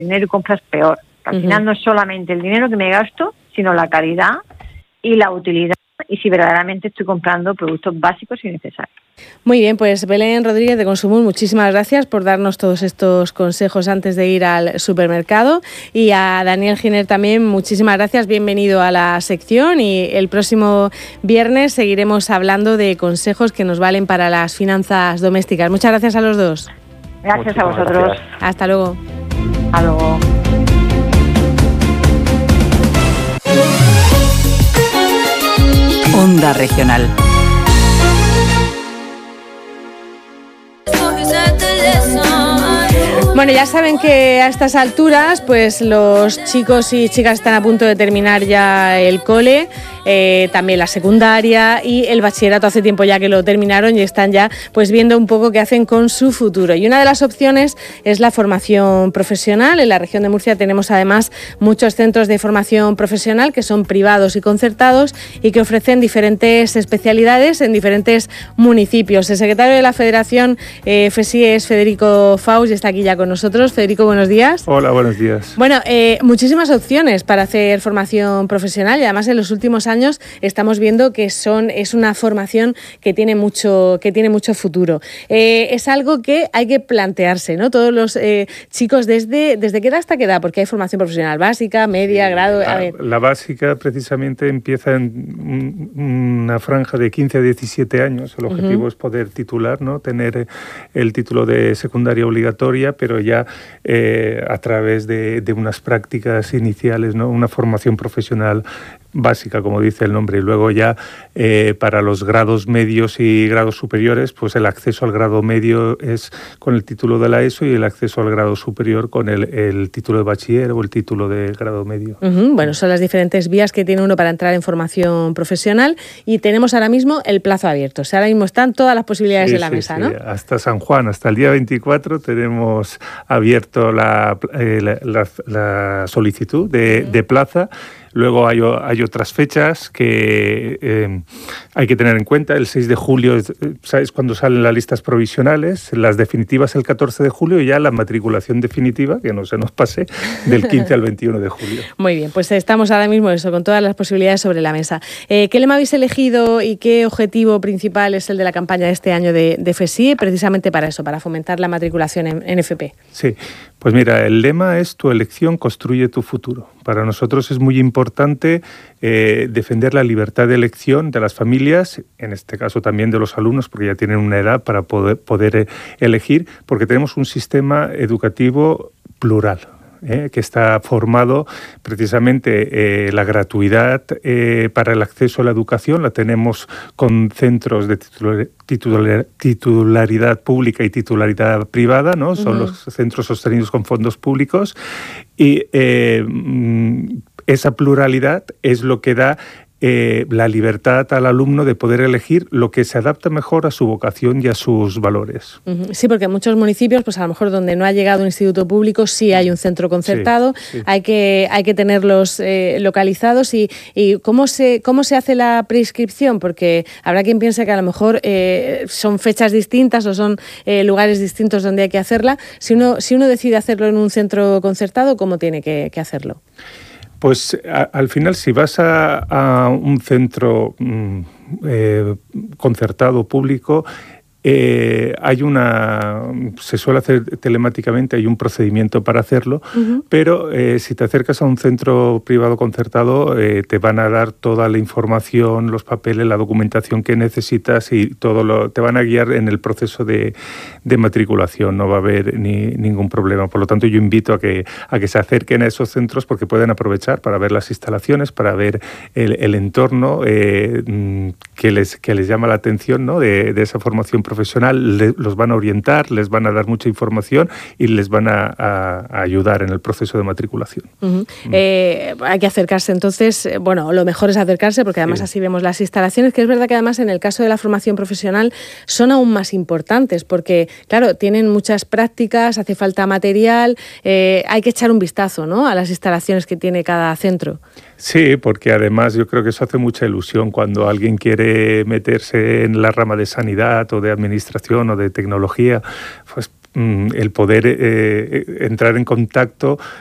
dinero y compras peor. Al final no es solamente el dinero que me gasto, sino la calidad y la utilidad, y si verdaderamente estoy comprando productos básicos y necesarios. Muy bien, pues Belén Rodríguez de Consumur, muchísimas gracias por darnos todos estos consejos antes de ir al supermercado, y a Daniel Giner también muchísimas gracias, bienvenido a la sección, y el próximo viernes seguiremos hablando de consejos que nos valen para las finanzas domésticas. Muchas gracias a los dos. Gracias a vosotros. Gracias. Hasta luego. Hasta luego. Onda Regional. Bueno, ya saben que a estas alturas, pues los chicos y chicas están a punto de terminar ya el cole, también la secundaria y el bachillerato. Hace tiempo ya que lo terminaron y están ya pues viendo un poco qué hacen con su futuro. Y una de las opciones es la formación profesional. En la región de Murcia tenemos además muchos centros de formación profesional que son privados y concertados y que ofrecen diferentes especialidades en diferentes municipios. El secretario de la Federación FESI es Federico Faus y está aquí ya con nosotros. Federico, buenos días. Hola, buenos días. Bueno, muchísimas opciones para hacer formación profesional, y además en los últimos años estamos viendo que es una formación que tiene mucho futuro. Es algo que hay que plantearse, ¿no? Todos los chicos, ¿desde qué edad hasta qué edad? Porque hay formación profesional básica, media, grado. La básica precisamente empieza en una franja de 15 a 17 años. El objetivo es poder titular, ¿no? Tener el título de secundaria obligatoria, pero ya a través de unas prácticas iniciales, ¿no? Una formación profesional básica, como dice el nombre, y luego ya para los grados medios y grados superiores, pues el acceso al grado medio es con el título de la ESO y el acceso al grado superior con el título de bachiller o el título de grado medio. Bueno, son las diferentes vías que tiene uno para entrar en formación profesional, y tenemos ahora mismo el plazo abierto. O sea, ahora mismo están todas las posibilidades en la mesa, ¿no? Hasta San Juan, hasta el día 24 tenemos abierto la solicitud de plaza. Luego hay otras fechas que hay que tener en cuenta. El 6 de julio es cuando salen las listas provisionales, las definitivas el 14 de julio y ya la matriculación definitiva, que no se nos pase, del 15 al 21 de julio. Muy bien, pues estamos ahora mismo con todas las posibilidades sobre la mesa. ¿Qué lema habéis elegido y qué objetivo principal es el de la campaña de este año de FESI, precisamente para eso, para fomentar la matriculación en FP? Sí, pues mira, el lema es tu elección construye tu futuro. Para nosotros es muy importante defender la libertad de elección de las familias, en este caso también de los alumnos, porque ya tienen una edad para poder elegir, porque tenemos un sistema educativo plural, que está formado precisamente la gratuidad para el acceso a la educación, la tenemos con centros de titularidad pública y titularidad privada, ¿no? Son los centros sostenidos con fondos públicos, y esa pluralidad es lo que da la libertad al alumno de poder elegir lo que se adapta mejor a su vocación y a sus valores. Sí, porque en muchos municipios, pues a lo mejor donde no ha llegado un instituto público, sí hay un centro concertado, sí. Hay que tenerlos localizados. ¿Y cómo se hace la prescripción? Porque habrá quien piense que a lo mejor son fechas distintas o son lugares distintos donde hay que hacerla. Si uno decide hacerlo en un centro concertado, ¿cómo tiene que hacerlo? Pues al final, si vas a un centro concertado público, se suele hacer telemáticamente, hay un procedimiento para hacerlo, pero si te acercas a un centro privado concertado, te van a dar toda la información, los papeles, la documentación que necesitas y te van a guiar en el proceso de matriculación. No va a haber ningún problema. Por lo tanto, yo invito a que se acerquen a esos centros, porque pueden aprovechar para ver las instalaciones, para ver el entorno que les llama la atención, ¿no? de esa formación profesional. Los van a orientar, les van a dar mucha información y les van a ayudar en el proceso de matriculación. Hay que acercarse, entonces, bueno, lo mejor es acercarse, porque además así vemos las instalaciones, que es verdad que además en el caso de la formación profesional son aún más importantes, porque claro, tienen muchas prácticas, hace falta material, hay que echar un vistazo, ¿no?, a las instalaciones que tiene cada centro. Sí, porque además yo creo que eso hace mucha ilusión cuando alguien quiere meterse en la rama de sanidad o de administración o de tecnología, pues el poder entrar en contacto